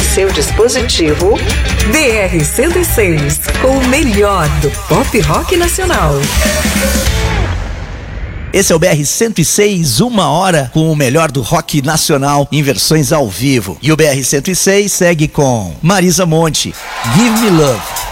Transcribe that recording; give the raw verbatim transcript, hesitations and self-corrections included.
seu dispositivo. B R cento e seis, com o melhor do pop rock nacional. Esse é o B R cento e seis, uma hora com o melhor do rock nacional em versões ao vivo. E o B R cento e seis segue com Marisa Monte, Give Me Love.